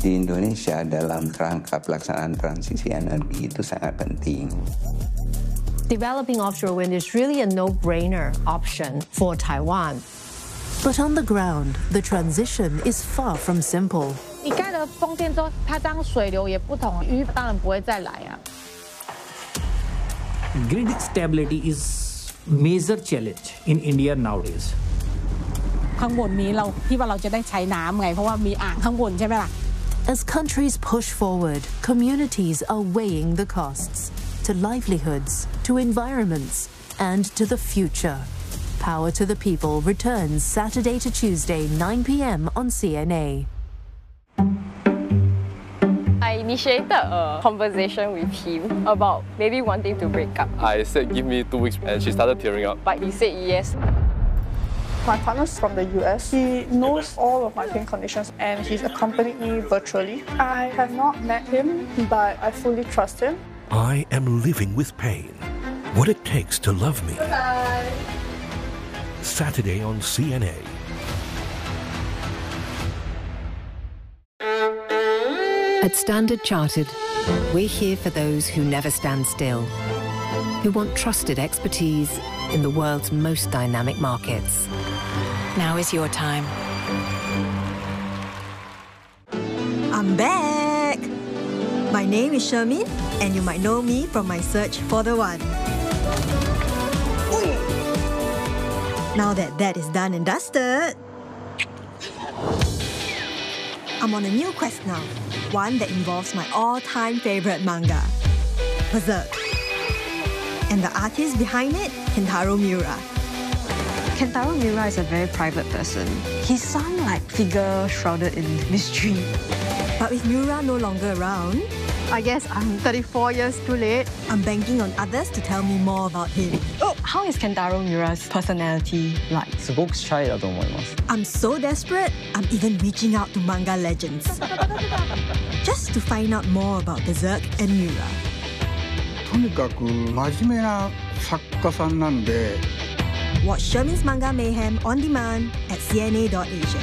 Di Indonesia dalam rangka pelaksanaan transisi energi itu sangat penting. Developing offshore wind is really a no-brainer option for Taiwan. But on the ground, the transition is far from simple. 你盖了风电之后，它当水流也不同，鱼当然不会再来啊。 Grid stability is major challenge in India nowadays. ข้างบนนี้เราที่ว่าเราจะได้ใช้น้ำไงเพราะว่ามีอ่างข้างบนใช่ไหมล่ะ As countries push forward, communities are weighing the costs to livelihoods, to environments, and to the future. Power to the People returns Saturday to Tuesday, 9 p.m. on CNA. I initiated a conversation with him about maybe wanting to break up. I said, give me 2 weeks, and she started tearing up. But he said yes. My partner's from the US. He knows all of my pain conditions and he's accompanied me virtually. I have not met him, but I fully trust him. I am living with pain. What it takes to love me. Bye. Saturday on CNA. At Standard Chartered, we're here for those who never stand still, who want trusted expertise in the world's most dynamic markets. Now is your time. I'm back! My name is Shermin, and you might know me from my search for the one. Now that is done and dusted, I'm on a new quest now, one that involves my all-time favorite manga, Berserk. And the artist behind it, Kentaro Miura. Kentaro Miura is a very private person. He's some figure shrouded in mystery. But with Miura no longer around, I guess I'm 34 years too late. I'm banking on others to tell me more about him. Oh, how is Kentaro Miura's personality like? すごくシャイだと思います。 I'm so desperate, I'm even reaching out to manga legends. Just to find out more about Berserk and Miura. とにかく真面目な作家さんなんで。 Watch Shermin's Manga Mayhem on demand at cna.asia.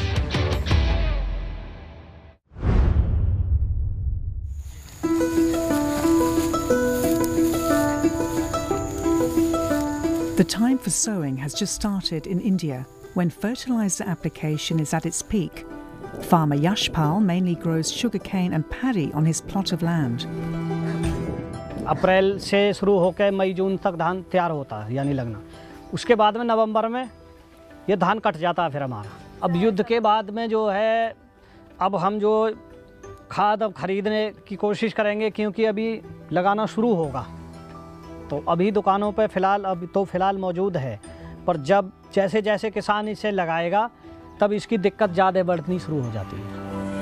The time for sowing has just started in India, when fertilizer application is at its peak. Farmer Yashpal mainly grows sugarcane and paddy on his plot of land. अप्रैल से शुरू होकर मई जून तक धान तैयार होता है यानी लगना उसके बाद में नवंबर में ये धान कट जाता है फिर हमारा अब युद्ध के बाद में जो है अब हम जो खाद अब खरीदने की कोशिश करेंगे क्योंकि अभी लगाना शुरू होगा तो अभी दुकानों पे फ़िलहाल मौजूद है पर जब जैसे जैसे किसान इसे लगाएगा तब इसकी दिक्कत ज़्यादा बढ़नी शुरू हो जाती है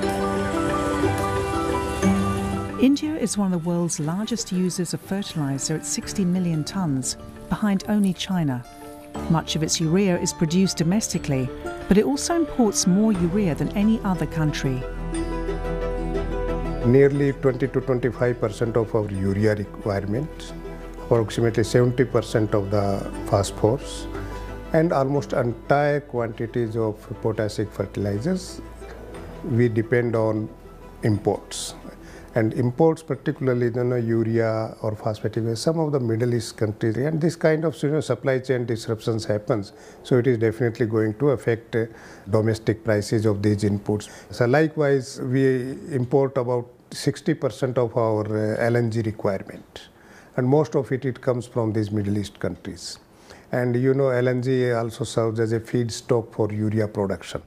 India is one of the world's largest users of fertilizer at 60 million tons, behind only China. Much of its urea is produced domestically, but it also imports more urea than any other country. Nearly 20 to 25% of our urea requirements, approximately 70% of the phosphorus, and almost entire quantities of potassic fertilizers, we depend on imports. And imports, particularly urea or phosphate, some of the Middle East countries, and this kind of supply chain disruptions happens. So it is definitely going to affect domestic prices of these inputs. So likewise, we import about 60% of our LNG requirement, and most of it comes from these Middle East countries. And LNG also serves as a feedstock for urea production.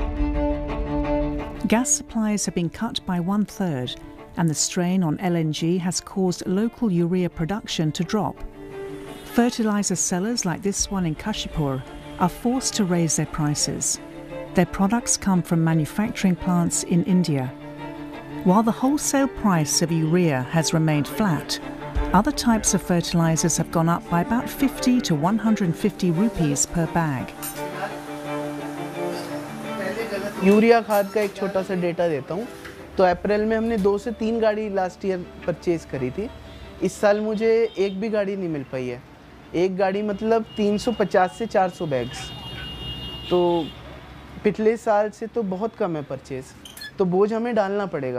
Gas supplies have been cut by 1/3. And the strain on LNG has caused local urea production to drop. Fertilizer sellers like this one in Kashipur are forced to raise their prices. Their products come from manufacturing plants in India. While the wholesale price of urea has remained flat, other types of fertilizers have gone up by about 50 to 150 rupees per bag. Urea खाद का एक छोटा सा data देता हूँ तो अप्रैल में हमने 2 से 3 गाड़ी लास्ट ईयर परचेज करी थी इस साल मुझे एक भी गाड़ी नहीं मिल पाई है एक गाड़ी मतलब 350 से 400 बैग्स तो पिछले साल से तो बहुत कम है परचेज तो बोझ हमें डालना पड़ेगा